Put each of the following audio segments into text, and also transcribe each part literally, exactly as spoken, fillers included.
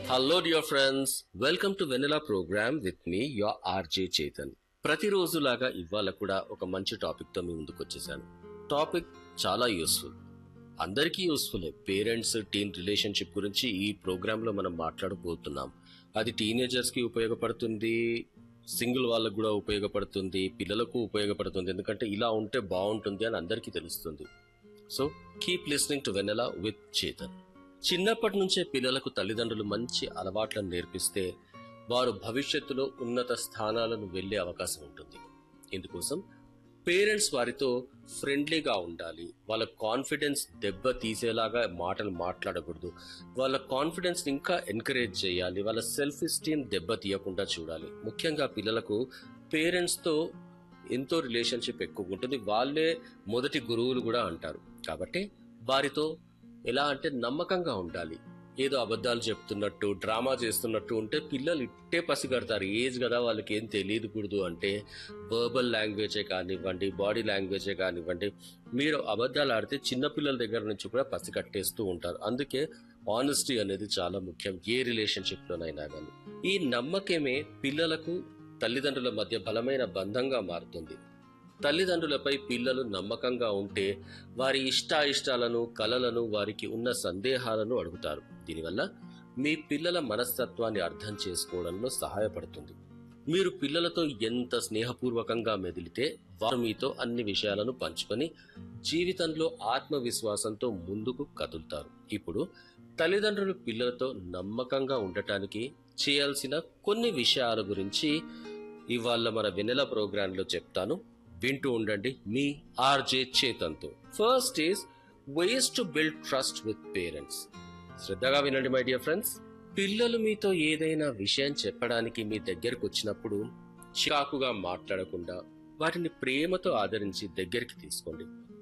Hello, dear friends. Welcome to Vanilla Program with me, your R J Chetan. ప్రతిరోజులాగా ఇవాళ కూడా ఒక మంచి టాపిక్తో మీ ముందుకు వచ్చేసాను. టాపిక్ చాలా యూస్ఫుల్, అందరికీ యూస్ఫుల్. పేరెంట్స్ టీన్ రిలేషన్షిప్ గురించి ఈ ప్రోగ్రాంలో మనం మాట్లాడబోతున్నాం. అది టీనేజర్స్కి ఉపయోగపడుతుంది, సింగిల్ వాళ్ళకు కూడా ఉపయోగపడుతుంది, పిల్లలకు ఉపయోగపడుతుంది. ఎందుకంటే ఇలా ఉంటే బాగుంటుంది అని అందరికీ తెలుస్తుంది. So keep listening to Vennela with Chetan. చిన్నప్పటి నుంచే పిల్లలకు తల్లిదండ్రులు మంచి అలవాట్లను నేర్పిస్తే వారు భవిష్యత్తులో ఉన్నత స్థానాలను వెళ్లే అవకాశం ఉంటుంది. ఇందుకోసం పేరెంట్స్ వారితో ఫ్రెండ్లీగా ఉండాలి. వాళ్ళ కాన్ఫిడెన్స్ దెబ్బ తీసేలాగా మాటలు మాట్లాడకూడదు. వాళ్ళ కాన్ఫిడెన్స్ ఇంకా ఎంకరేజ్ చేయాలి. వాళ్ళ సెల్ఫ్ ఎస్టీమ్ దెబ్బ తీయకుండా చూడాలి. ముఖ్యంగా పిల్లలకు పేరెంట్స్తో ఎంతో రిలేషన్షిప్ ఎక్కువ ఉంటుంది. వాళ్ళే మొదటి గురువులు కూడా అంటారు. కాబట్టి వారితో ఎలా అంటే నమ్మకంగా ఉండాలి. ఏదో అబద్ధాలు చెప్తున్నట్టు డ్రామా చేస్తున్నట్టు ఉంటే పిల్లలు ఇట్టే పసిగడతారు. ఏజ్ కదా, వాళ్ళకి ఏం తెలియకూడదు. అంటే వర్బల్ లాంగ్వేజే కానివ్వండి, బాడీ లాంగ్వేజే కానివ్వండి, మీరు అబద్ధాలు ఆడితే చిన్నపిల్లల దగ్గర నుంచి కూడా పసిగట్టేస్తూ ఉంటారు. అందుకే ఆనెస్టీ అనేది చాలా ముఖ్యం ఏ రిలేషన్షిప్లోనైనా కానీ. ఈ నమ్మకమే పిల్లలకు తల్లిదండ్రుల మధ్య బలమైన బంధంగా మారుతుంది. తల్లిదండ్రులపై పిల్లలు నమ్మకంగా ఉంటే వారి ఇష్టాయిష్టాలను, కలలను, వారికి ఉన్న సందేహాలను అడుగుతారు. దీనివల్ల మీ పిల్లల మనస్తత్వాన్ని అర్థం చేసుకోవడంలో సహాయపడుతుంది. మీరు పిల్లలతో ఎంత స్నేహపూర్వకంగా మెదిలితే వారు మీతో అన్ని విషయాలను పంచుకొని జీవితంలో ఆత్మవిశ్వాసంతో ముందుకు కదులుతారు. ఇప్పుడు తల్లిదండ్రులు పిల్లలతో నమ్మకంగా ఉండటానికి చేయాల్సిన కొన్ని విషయాల గురించి ఇవాళ మన వెన్నెల ప్రోగ్రాంలో చెప్తాను. వింటూ ఉండండి మీ RJ చేతన్తో. First is ways to build trust with parents. శ్రద్ధగా వినండి మై డియర్ ఫ్రెండ్స్. పిల్లలు మీతో ఏదైనా విషయం చెప్పడానికి మీ దగ్గరకు వచ్చినప్పుడు చికాకుగా మాట్లాడకుండా వాటిని ప్రేమతో ఆదరించి దగ్గరికి తీసుకోండి.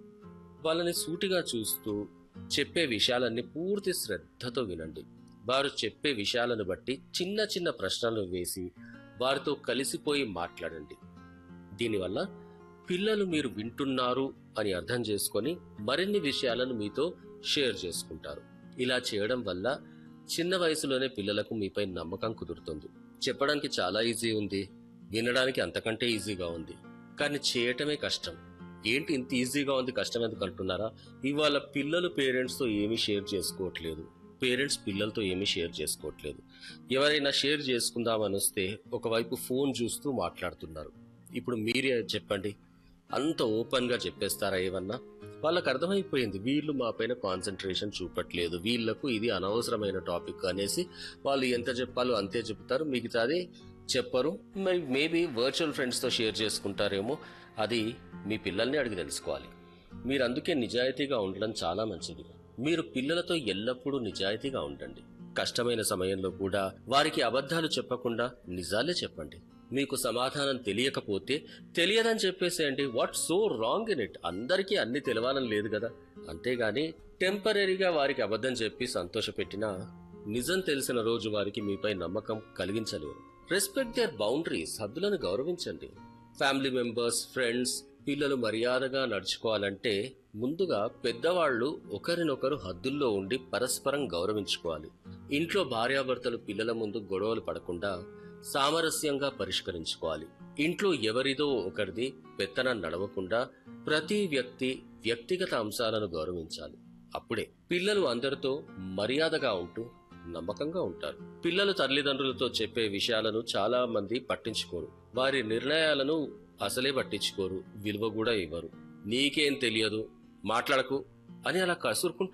వాళ్ళని సూటిగా చూస్తూ చెప్పే విషయాలన్నీ పూర్తి శ్రద్ధతో వినండి. వారు చెప్పే విషయాలను బట్టి చిన్న చిన్న ప్రశ్నలు వేసి వారితో కలిసిపోయి మాట్లాడండి. దీనివల్ల పిల్లలు మీరు వింటున్నారు అని అర్థం చేసుకొని మరిన్ని విషయాలను మీతో షేర్ చేసుకుంటారు. ఇలా చేయడం వల్ల చిన్న వయసులోనే పిల్లలకు మీపై నమ్మకం కుదురుతుంది. చెప్పడానికి చాలా ఈజీ ఉంది, వినడానికి అంతకంటే ఈజీగా ఉంది, కానీ చేయటమే కష్టం. ఏంటి ఇంత ఈజీగా ఉంది, కష్టం ఎందుకు అంటున్నారా? ఇవాళ పిల్లలు పేరెంట్స్తో ఏమీ షేర్ చేసుకోవట్లేదు, పేరెంట్స్ పిల్లలతో ఏమీ షేర్ చేసుకోవట్లేదు. ఎవరైనా షేర్ చేసుకుందామని వస్తే ఒకవైపు ఫోన్ చూస్తూ మాట్లాడుతున్నారు. ఇప్పుడు మీరే చెప్పండి, అంత ఓపెన్ గా చెప్పేస్తారా ఏమన్నా? వాళ్ళకు అర్థమైపోయింది వీళ్ళు మా పైన కాన్సన్ట్రేషన్ చూపట్లేదు, వీళ్లకు ఇది అనవసరమైన టాపిక్ అనేసి వాళ్ళు ఎంత చెప్పాలో అంతే చెప్తారు, మిగతాది చెప్పరు. మరి మేబీ వర్చువల్ ఫ్రెండ్స్ తో షేర్ చేసుకుంటారేమో, అది మీ పిల్లల్ని అడిగి తెలుసుకోవాలి. మీరు అందుకే నిజాయితీగా ఉండడం చాలా మంచిది. మీరు పిల్లలతో ఎల్లప్పుడూ నిజాయితీగా ఉండండి. కష్టమైన సమయంలో కూడా వారికి అబద్ధాలు చెప్పకుండా నిజాలే చెప్పండి. మీకు సమాధానం తెలియకపోతే తెలియదని చెప్పేసేయండి. What so wrong in it? అందరికీ అన్ని తెలవాలని లేదు కదా. అంతేగాని టెంపరీగా వారికి అబద్ధం చెప్పి సంతోషపెట్టినా నిజం తెలిసిన రోజు వారికి మీపై నమ్మకం కలిగించలేరు. Respect their boundaries. హద్దులను గౌరవించండి. ఫ్యామిలీ మెంబర్స్, ఫ్రెండ్స్, పిల్లలు మర్యాదగా నడుచుకోవాలంటే ముందుగా పెద్దవాళ్లు ఒకరినొకరు హద్దుల్లో ఉండి పరస్పరం గౌరవించుకోవాలి. ఇంట్లో భార్యాభర్తలు పిల్లల ముందు గొడవలు పడకుండా సామరస్యంగా పరిష్కరించుకోవాలి. ఇంట్లో ఎవరిదో ఒకరిది పెత్తనం నడవకుండా ప్రతి వ్యక్తి వ్యక్తిగత అంశాలను గౌరవించాలి. అప్పుడే పిల్లలు అందరితో మర్యాదగా ఉంటూ నమ్మకంగా ఉంటారు. పిల్లలు తల్లిదండ్రులతో చెప్పే విషయాలను చాలా మంది పట్టించుకోరు. వారి నిర్ణయాలను అసలే పట్టించుకోరు, విలువ కూడా ఇవ్వరు. నీకేం తెలియదు, మాట్లాడకు అని అలా కసురుకుంటూ